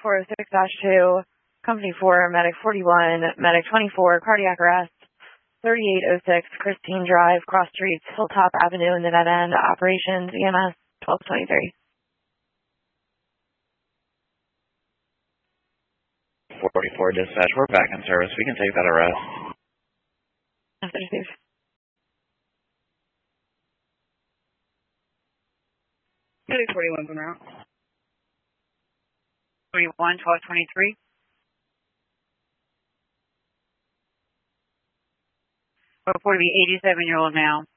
406-2, Company 4, Medic 41, Medic 24, cardiac arrest, 3806 Christine Drive, Cross Streets, Hilltop Avenue in the Dead End, operations EMS 1223. 44 dispatch, we're back in service. We can take that arrest. After received. Medic 41 from route. 41, 1223. 440 to be 87-year-old now.